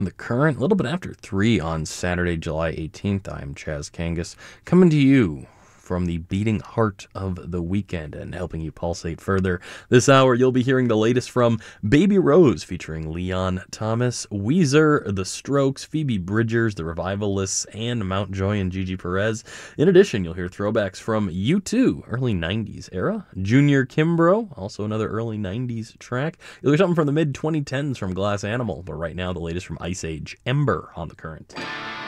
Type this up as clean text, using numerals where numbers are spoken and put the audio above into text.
The Current, a little bit after 3 on Saturday, July 18th. I'm Chaz Kangas, coming to you from the beating heart of the weekend and helping you pulsate further. This hour, you'll be hearing the latest from Baby Rose, featuring Leon Thomas, Weezer, The Strokes, Phoebe Bridgers, The Revivalists, and Mountjoy and Gigi Perez. In addition, you'll hear throwbacks from U2, early 90s era, Junior Kimbrough, also another early 90s track. You'll hear something from the mid-2010s from Glass Animal, but right now the latest from Ice Age, Ember on The Current.